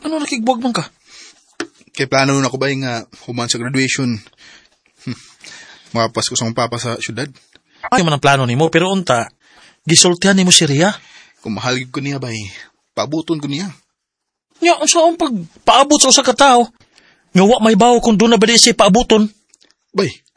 Ano nakigbuwag man ka? Kay plano nun ako ba nga human sa graduation. Mapas ko sa papa sa syudad. Ay man ang plano nimo pero unta, gisultihan nimo si Rhea. Kung mahal ko niya bay, paabuton ko niya. Nya, unsa ang pagpaabot sa usa ka tawo? Nga wa may bawo kung doon na ba di siya paabuton? Bay,